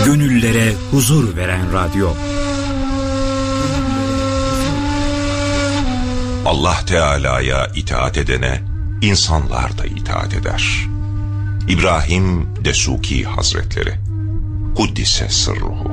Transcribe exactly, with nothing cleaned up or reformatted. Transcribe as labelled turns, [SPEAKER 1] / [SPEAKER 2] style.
[SPEAKER 1] Gönüllere huzur veren radyo.
[SPEAKER 2] Allah Teala'ya itaat edene insanlar da itaat eder. İbrahim Desuki Hazretleri Kuddise Sırruhu.